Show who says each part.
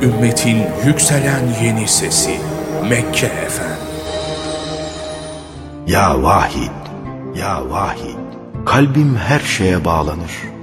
Speaker 1: Ümmetin yükselen yeni sesi Mekke Efendi.
Speaker 2: Ya Vahid, ya Vahid, kalbim her şeye bağlanır.